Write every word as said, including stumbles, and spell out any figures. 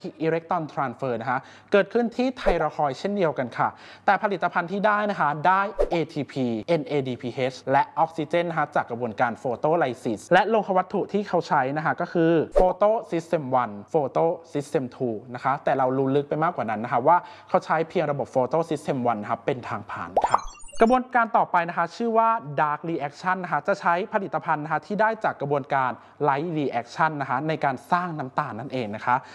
อิเล็กตรอนทรานสเฟอร์นะคะเกิดขึ้นที่ไทรอยด์เช่นเดียวกันค่ะแต่ผลิตภัณฑ์ที่ได้นะคะได้ เอ ที พี เอ็น เอ ดี พี เอช และออกซิเจนนะคะจากกระบวนการโฟโตไลซิสและโลหะวัตถุที่เขาใช้นะคะก็คือโฟโตซิสเต็มวันโฟโตซิสเต็มทูนะคะแต่เรารู้ลึกไปมากกว่านั้นนะคะว่าเขาใช้เพียงระบบโฟโตซิสเต็มวันนะคะเป็นทางผ่านค่ะกระบวนการต่อไปนะคะชื่อว่า Dark Reaction นะคะจะใช้ผลิตภัณฑ์นะคะที่ได้จากกระบวนการ Light Reaction นะคะในการสร้างน้ำตาลนั่นเองนะคะ